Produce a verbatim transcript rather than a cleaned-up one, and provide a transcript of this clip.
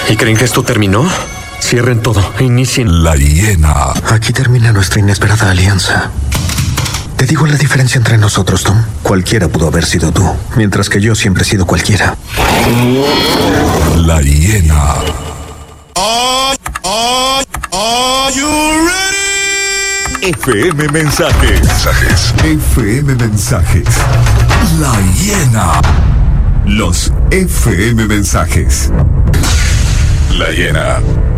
¿Y creen que esto terminó? Cierren todo e inicien. La hiena. Aquí termina nuestra inesperada alianza. Te digo la diferencia entre nosotros, Tom. Cualquiera pudo haber sido tú, mientras que yo siempre he sido cualquiera. La hiena. Are, are, are you ready? F M Mensajes. Mensajes. F M Mensajes. La hiena. Los F M Mensajes. La hiena.